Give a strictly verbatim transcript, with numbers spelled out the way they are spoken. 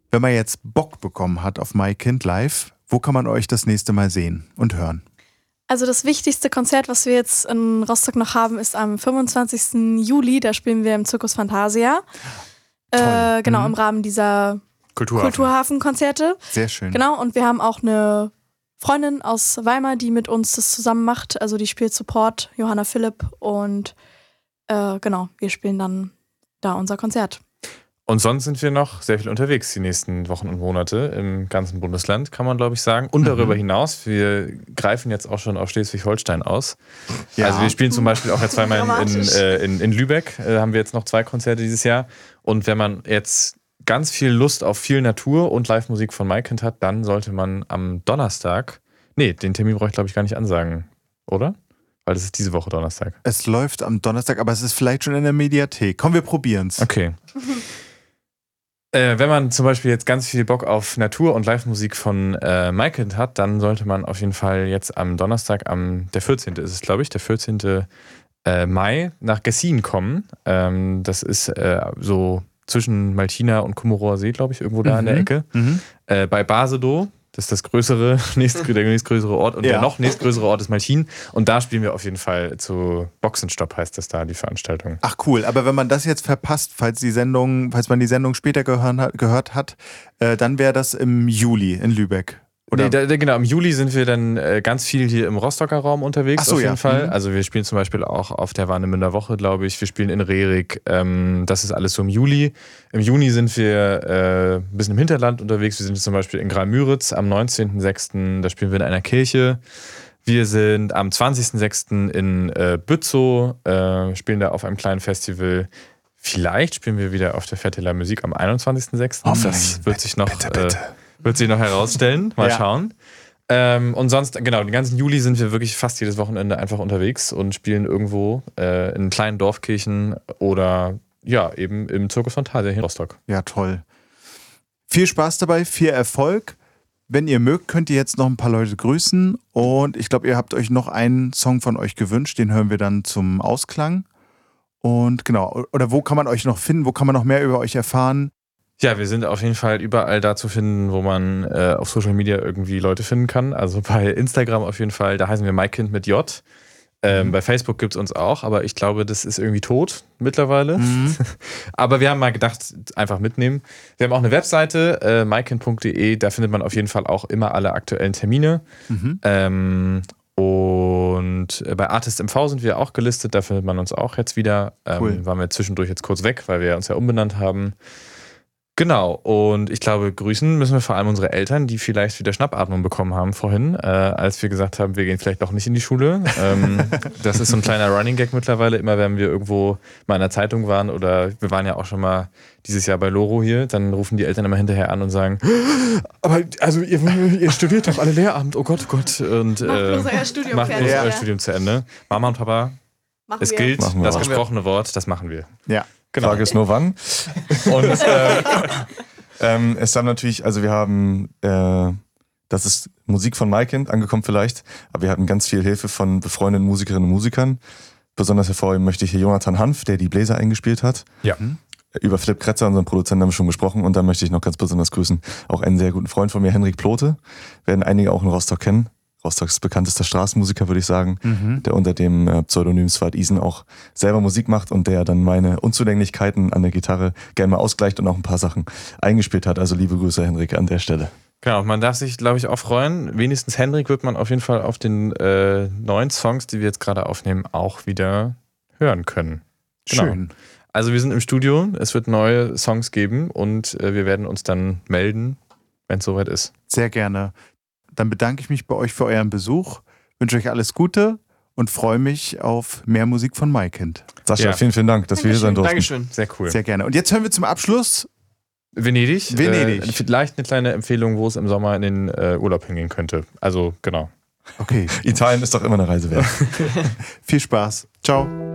Wenn man jetzt Bock bekommen hat auf MyKind live, wo kann man euch das nächste Mal sehen und hören? Also das wichtigste Konzert, was wir jetzt in Rostock noch haben, ist am fünfundzwanzigsten Juli. Da spielen wir im Circus Fantasia. Äh, genau, mhm. im Rahmen dieser Kulturhafen. Kulturhafen-Konzerte. Sehr schön. Genau, und wir haben auch eine Freundin aus Weimar, die mit uns das zusammen macht. Also die spielt Support, Johanna Philipp. Und äh, genau, wir spielen dann da unser Konzert. Und sonst sind wir noch sehr viel unterwegs die nächsten Wochen und Monate im ganzen Bundesland, kann man glaube ich sagen. Und darüber mhm. hinaus, wir greifen jetzt auch schon auf Schleswig-Holstein aus. Ja. Also wir spielen zum Beispiel auch jetzt zweimal in, äh, in, in Lübeck, äh, haben wir jetzt noch zwei Konzerte dieses Jahr. Und wenn man jetzt ganz viel Lust auf viel Natur und Live-Musik von MyKind hat, dann sollte man am Donnerstag, nee, den Termin brauche ich glaube ich gar nicht ansagen, oder? Weil das ist diese Woche Donnerstag. Es läuft am Donnerstag, aber es ist vielleicht schon in der Mediathek. Komm, wir probieren's. Okay. Äh, wenn man zum Beispiel jetzt ganz viel Bock auf Natur und Live-Musik von äh, MyKind hat, dann sollte man auf jeden Fall jetzt am Donnerstag, am der vierzehnte ist es, glaube ich, der vierzehnte Äh, Mai nach Gessin kommen. Ähm, das ist äh, so zwischen Maltina und Kummerower See, glaube ich, irgendwo da mhm. in der Ecke. Mhm. Äh, bei Basedow. Das ist das größere, nächst, der nächstgrößere Ort. Und ja. der noch nächstgrößere Ort ist Malchin. Und da spielen wir auf jeden Fall zu Boxenstopp, heißt das da, die Veranstaltung. Ach cool, aber wenn man das jetzt verpasst, falls die Sendung, falls man die Sendung später gehört, gehört hat, äh, dann wäre das im Juli in Lübeck. Oder? Nee, da, genau, im Juli sind wir dann äh, ganz viel hier im Rostocker Raum unterwegs. Ach so, auf jeden ja. Fall. Mhm. Also wir spielen zum Beispiel auch auf der Warnemünder Woche, glaube ich. Wir spielen in Rerik. Ähm, das ist alles so im Juli. Im Juni sind wir äh, ein bisschen im Hinterland unterwegs. Wir sind zum Beispiel in Graal-Müritz am neunzehnten sechsten Da spielen wir in einer Kirche. Wir sind am zwanzigsten sechsten in äh, Bützow, äh, spielen da auf einem kleinen Festival. Vielleicht spielen wir wieder auf der Fête de la Musique am einundzwanzigsten sechsten Oh, das wird sich noch... Bitte, bitte. Äh, Wird sich noch herausstellen. Mal ja. schauen. Ähm, und sonst, genau, den ganzen Juli sind wir wirklich fast jedes Wochenende einfach unterwegs und spielen irgendwo äh, in kleinen Dorfkirchen oder ja, eben im Circus Fantasia hier in Rostock. Ja, toll. Viel Spaß dabei, viel Erfolg. Wenn ihr mögt, könnt ihr jetzt noch ein paar Leute grüßen. Und ich glaube, ihr habt euch noch einen Song von euch gewünscht. Den hören wir dann zum Ausklang. Und genau, oder wo kann man euch noch finden? Wo kann man noch mehr über euch erfahren? Ja, wir sind auf jeden Fall überall da zu finden, wo man äh, auf Social Media irgendwie Leute finden kann. Also bei Instagram auf jeden Fall, da heißen wir MyKind mit J. Ähm, mhm. Bei Facebook gibt es uns auch, aber ich glaube, das ist irgendwie tot mittlerweile. Mhm. Aber wir haben mal gedacht, einfach mitnehmen. Wir haben auch eine Webseite, äh, mykind punkt de, da findet man auf jeden Fall auch immer alle aktuellen Termine. Mhm. Ähm, und bei Artist M V sind wir auch gelistet, da findet man uns auch jetzt wieder. Ähm, cool. Waren wir zwischendurch jetzt kurz weg, weil wir uns ja umbenannt haben. Genau, und ich glaube, grüßen müssen wir vor allem unsere Eltern, die vielleicht wieder Schnappatmung bekommen haben vorhin, äh, als wir gesagt haben, wir gehen vielleicht doch nicht in die Schule. Ähm, das ist so ein kleiner Running Gag mittlerweile, immer wenn wir irgendwo mal in der Zeitung waren oder wir waren ja auch schon mal dieses Jahr bei Loro hier, dann rufen die Eltern immer hinterher an und sagen, aber also ihr, ihr studiert doch alle Lehramt, oh Gott, oh Gott. Und, macht äh, unser Studium macht fertig. unser Ja. Studium zu Ende. Mama und Papa, machen es wir. gilt, machen das auch. gesprochene Wort, das machen wir. Ja. Genau. Frage ist nur wann. Und äh, ähm, es haben natürlich, also wir haben, äh, das ist Musik von MyKind, angekommen vielleicht, aber wir hatten ganz viel Hilfe von befreundeten Musikerinnen und Musikern. Besonders hervorheben möchte ich hier Jonathan Hanf, der die Bläser eingespielt hat. Ja. Über Philipp Kretzer, unseren Produzenten, haben wir schon gesprochen. Und dann möchte ich noch ganz besonders grüßen auch einen sehr guten Freund von mir, Henrik Plote. Werden einige auch in Rostock kennen. Rostocks bekanntester Straßenmusiker, würde ich sagen, mhm. der unter dem äh, Pseudonym Swart Isen auch selber Musik macht und der dann meine Unzulänglichkeiten an der Gitarre gerne mal ausgleicht und auch ein paar Sachen eingespielt hat. Also liebe Grüße, Henrik, an der Stelle. Genau, man darf sich, glaube ich, auch freuen. Wenigstens Henrik wird man auf jeden Fall auf den äh, neuen Songs, die wir jetzt gerade aufnehmen, auch wieder hören können. Genau. Schön. Also wir sind im Studio, es wird neue Songs geben und äh, wir werden uns dann melden, wenn es soweit ist. Sehr gerne. Dann bedanke ich mich bei euch für euren Besuch, wünsche euch alles Gute und freue mich auf mehr Musik von MyKind. Sascha, ja. vielen, vielen Dank, dass Dankeschön. wir hier sein durften. Dankeschön. Sehr cool. Sehr gerne. Und jetzt hören wir zum Abschluss Venedig. Venedig. Äh, vielleicht eine kleine Empfehlung, wo es im Sommer in den äh, Urlaub hingehen könnte. Also, genau. Okay. Italien ist doch immer eine Reise wert. Viel Spaß. Ciao.